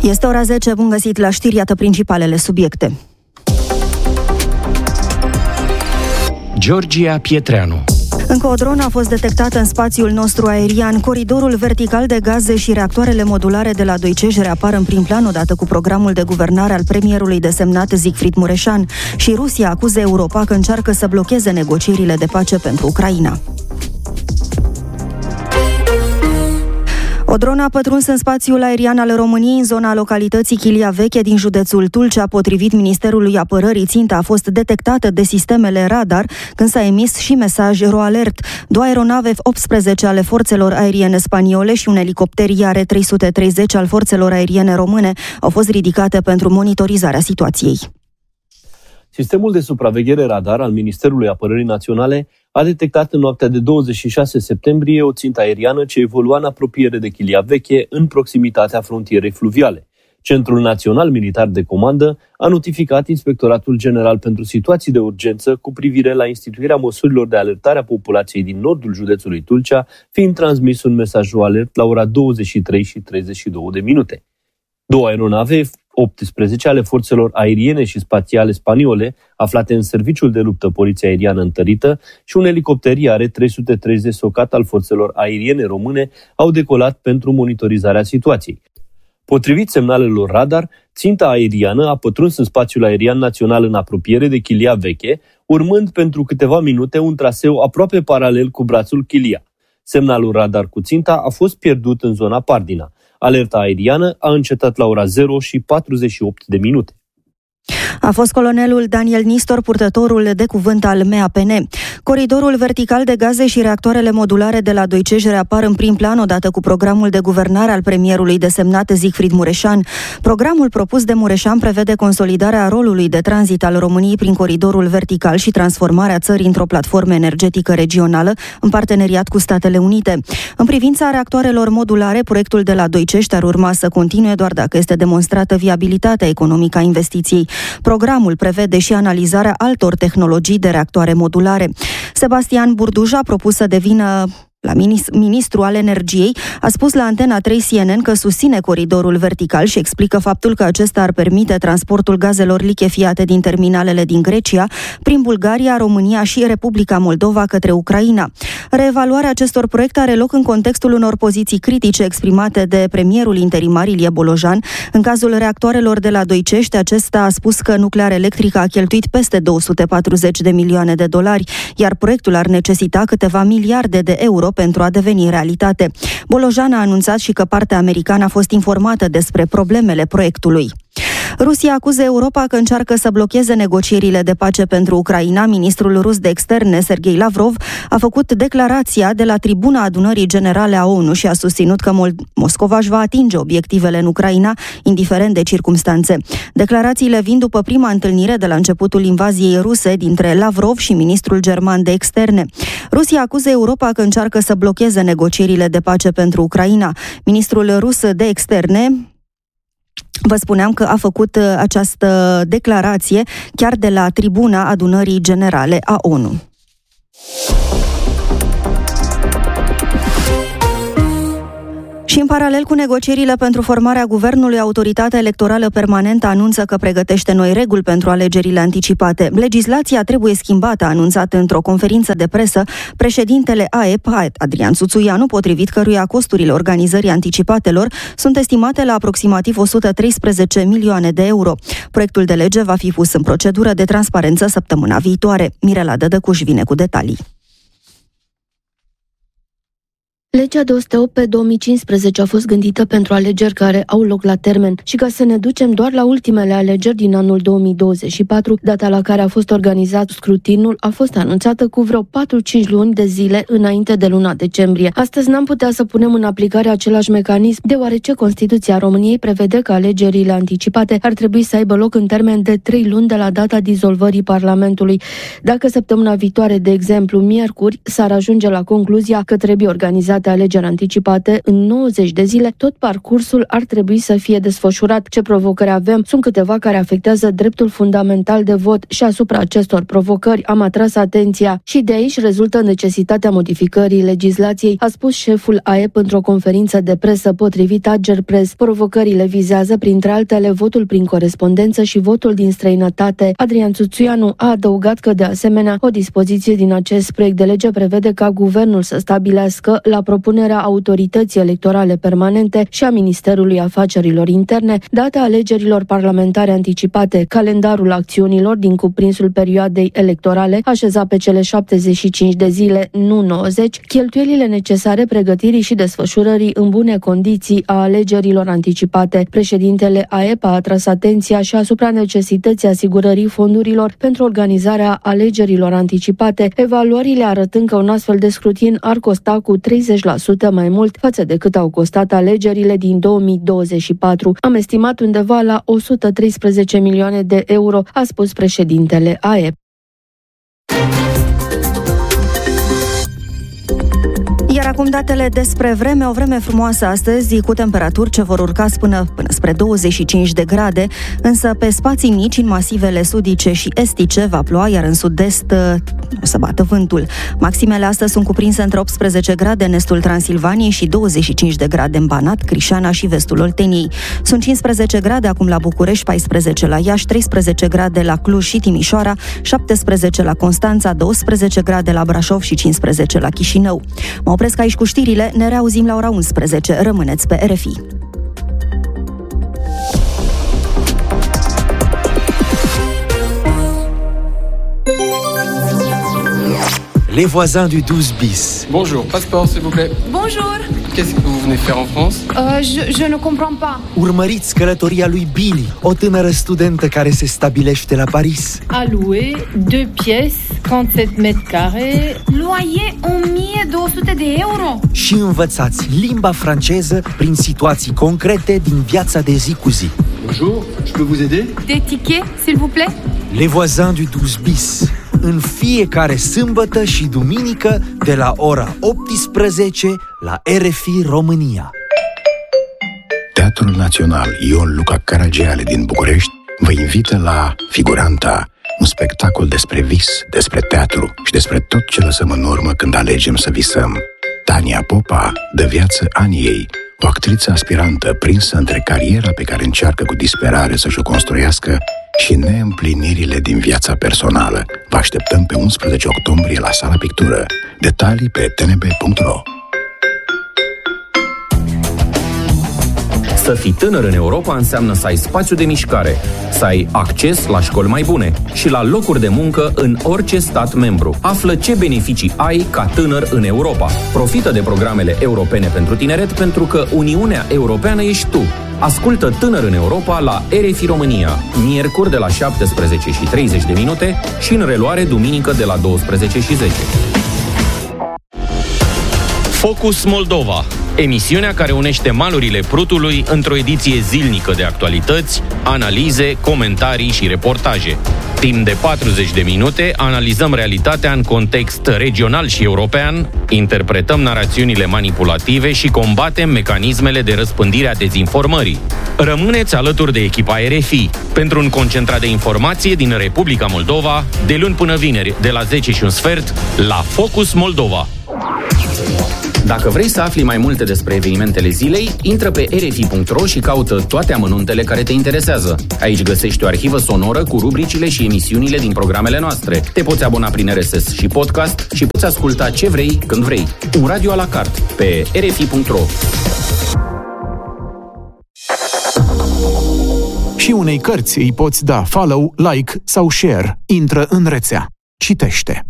Este ora 10, bun găsit la știri, iată principalele subiecte. Georgia Pietreanu. Încă o dronă a fost detectată în spațiul nostru aerian. Coridorul vertical de gaze și reactoarele modulare de la Deutsche reapar în prim plan odată cu programul de guvernare al premierului desemnat Siegfried Mureșan. Și Rusia acuză Europa că încearcă să blocheze negocierile de pace pentru Ucraina. O dronă a pătruns în spațiul aerian al României, în zona localității Chilia Veche din județul Tulcea. Potrivit Ministerului Apărării, ținta a fost detectată de sistemele radar când s-a emis și mesaj RoAlert. 2 aeronave F-18 ale forțelor aeriene spaniole și un elicopter IAR-330 al forțelor aeriene române au fost ridicate pentru monitorizarea situației. Sistemul de supraveghere radar al Ministerului Apărării Naționale a detectat în noaptea de 26 septembrie o țintă aeriană ce evolua în apropiere de Chilia Veche, în proximitatea frontierei fluviale. Centrul Național Militar de Comandă a notificat Inspectoratul General pentru Situații de Urgență cu privire la instituirea măsurilor de alertare a populației din nordul județului Tulcea, fiind transmis un mesaj alert la ora 23:32. 2 aeronave F-18 ale forțelor aeriene și spațiale spaniole, aflate în serviciul de luptă Poliția Aeriană Întărită, și un elicopter IAR-330 Socat al forțelor aeriene române au decolat pentru monitorizarea situației. Potrivit semnalelor radar, ținta aeriană a pătruns în spațiul aerian național în apropiere de Chilia Veche, urmând pentru câteva minute un traseu aproape paralel cu brațul Chilia. Semnalul radar cu ținta a fost pierdut în zona Pardina. Alerta aeriană a încetat la ora 0:48. A fost colonelul Daniel Nistor, purtătorul de cuvânt al MAPN. Coridorul vertical de gaze și reactoarele modulare de la Deutsche reapar în prim plan odată cu programul de guvernare al premierului desemnat Siegfried Mureșan. Programul propus de Mureșan prevede consolidarea rolului de tranzit al României prin coridorul vertical și transformarea țării într-o platformă energetică regională în parteneriat cu Statele Unite. În privința reactoarelor modulare, proiectul de la Deutsche ar urma să continue doar dacă este demonstrată viabilitatea economică a investiției. Programul prevede și analizarea altor tehnologii de reactoare modulare. Sebastian Burduja, propus să devină ministru al energiei, a spus la Antena 3 CNN că susține coridorul vertical și explică faptul că acesta ar permite transportul gazelor lichefiate din terminalele din Grecia, prin Bulgaria, România și Republica Moldova către Ucraina. Reevaluarea acestor proiecte are loc în contextul unor poziții critice exprimate de premierul interimar Ilie Bolojan. În cazul reactoarelor de la Deutsche, acesta a spus că Nuclear Electrica a cheltuit peste 240 de milioane de dolari, iar proiectul ar necesita câteva miliarde de euro pentru a deveni realitate. Bolojan a anunțat și că partea americană a fost informată despre problemele proiectului. Rusia acuză Europa că încearcă să blocheze negocierile de pace pentru Ucraina. Ministrul rus de externe, Sergei Lavrov, a făcut declarația de la tribuna Adunării Generale a ONU și a susținut că Moscova își va atinge obiectivele în Ucraina, indiferent de circumstanțe. Declarațiile vin după prima întâlnire de la începutul invaziei ruse dintre Lavrov și ministrul german de externe. Rusia acuză Europa că încearcă să blocheze negocierile de pace pentru Ucraina. Ministrul rus de externe, vă spuneam că a făcut această declarație chiar de la tribuna Adunării Generale a ONU. Și în paralel cu negocierile pentru formarea guvernului, Autoritatea Electorală Permanentă anunță că pregătește noi reguli pentru alegerile anticipate. Legislația trebuie schimbată, a anunțat într-o conferință de presă președintele AEP, Adrian Țuțuianu, potrivit căruia costurile organizării anticipatelor sunt estimate la aproximativ 113 milioane de euro. Proiectul de lege va fi pus în procedură de transparență săptămâna viitoare. Mirela Dădăcuș vine cu detalii. Legea 208 pe 2015 a fost gândită pentru alegeri care au loc la termen și ca să ne ducem doar la ultimele alegeri din anul 2024, data la care a fost organizat scrutinul a fost anunțată cu vreo 4-5 luni de zile înainte de luna decembrie. Astăzi n-am putea să punem în aplicare același mecanism, deoarece Constituția României prevede că alegerile anticipate ar trebui să aibă loc în termen de 3 luni de la data dizolvării Parlamentului. Dacă săptămâna viitoare, de exemplu, miercuri, s-ar ajunge la concluzia că trebuie organizate organizate alegeri anticipate în 90 de zile, tot parcursul ar trebui să fie desfășurat. Ce provocări avem? Sunt câteva care afectează dreptul fundamental de vot și asupra acestor provocări am atras atenția și de aici rezultă necesitatea modificării legislației, a spus șeful AEP într-o conferință de presă potrivit Agerpres. Provocările vizează, printre altele, votul prin corespondență și votul din străinătate. Adrian Țuțuianu a adăugat că, de asemenea, o dispoziție din acest proiect de lege prevede ca guvernul să stabilească, la propunerea Autorității Electorale Permanente și a Ministerului Afacerilor Interne, data alegerilor parlamentare anticipate, calendarul acțiunilor din cuprinsul perioadei electorale, așezat pe cele 75 de zile, nu 90, cheltuielile necesare pregătirii și desfășurării în bune condiții a alegerilor anticipate. Președintele AEP a atras atenția și asupra necesității asigurării fondurilor pentru organizarea alegerilor anticipate, evaluările arătând că un astfel de scrutin ar costa cu 30% mai mult față de cât au costat alegerile din 2024. Am estimat undeva la 113 milioane de euro, a spus președintele AEP. Iar acum datele despre vreme, o vreme frumoasă astăzi, cu temperaturi ce vor urca până spre 25 de grade, însă pe spații mici, în masivele sudice și estice, va ploua, iar în sud-est o să bată vântul. Maximele astăzi sunt cuprinse între 18 grade în estul Transilvaniei și 25 de grade în Banat, Crișana și vestul Olteniei. Sunt 15 grade acum la București, 14 la Iași, 13 grade la Cluj și Timișoara, 17 la Constanța, 12 grade la Brașov și 15 la Chișinău. Mă opresc aici cu știrile, ne reauzim la ora 11. Rămâneți pe RFI. Les voisins du 12 bis. Bonjour, passeport s'il vous plaît. Bonjour. Qu'est-ce que vous venez faire en France? Je ne comprends pas. Urmăriți călătoria lui Billy, o tânără studentă care se stabilește la Paris. À louer, 2 pièces, 37 mètres carrés. Loyer 1200 de euro. Și învățați limba franceză prin situații concrete din viața de zi cu zi. Bonjour, je peux vous aider? Des tickets, s'il vous plaît? Les voisins du 12 bis. În fiecare sâmbătă și duminică de la ora 18 la RFI România. Teatrul Național Ion Luca Caragiale din București vă invită la Figuranta, un spectacol despre vis, despre teatru și despre tot ce lăsăm în urmă când alegem să visăm. Tania Popa dă viață Aniei, o actriță aspirantă prinsă între cariera pe care încearcă cu disperare să-și o construiască și neîmplinirile din viața personală. Vă așteptăm pe 11 octombrie la Sala Pictură. Detalii pe tnb.ro. Să fii tânăr în Europa înseamnă să ai spațiu de mișcare, să ai acces la școli mai bune și la locuri de muncă în orice stat membru. Află ce beneficii ai ca tânăr în Europa. Profită de programele europene pentru tineret, pentru că Uniunea Europeană ești tu. Ascultă Tânăr în Europa la RFI România, miercuri de la 17:30 și în reluare duminică de la 12:10. Focus Moldova, emisiunea care unește malurile Prutului într-o ediție zilnică de actualități, analize, comentarii și reportaje. Timp de 40 de minute analizăm realitatea în context regional și european, interpretăm narațiunile manipulative și combatem mecanismele de răspândire a dezinformării. Rămâneți alături de echipa RFI pentru un concentrat de informație din Republica Moldova, de luni până vineri, de la 10:15, la Focus Moldova. Dacă vrei să afli mai multe despre evenimentele zilei, intră pe rfi.ro și caută toate amănuntele care te interesează. Aici găsești o arhivă sonoră cu rubricile și emisiunile din programele noastre. Te poți abona prin RSS și podcast și poți asculta ce vrei, când vrei. Un radio à la carte pe rfi.ro. Și unei cărți îi poți da follow, like sau share. Intră în rețea. Citește.